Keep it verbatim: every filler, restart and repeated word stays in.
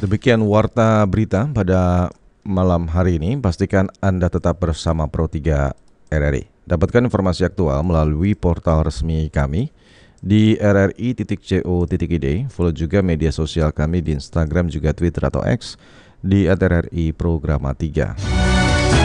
Demikian warta berita pada malam hari ini. Pastikan Anda tetap bersama Pro tiga R R I. Dapatkan informasi aktual melalui portal resmi kami di r r i titik co titik i d. Follow juga media sosial kami di Instagram juga Twitter atau X di at r r i programa tiga.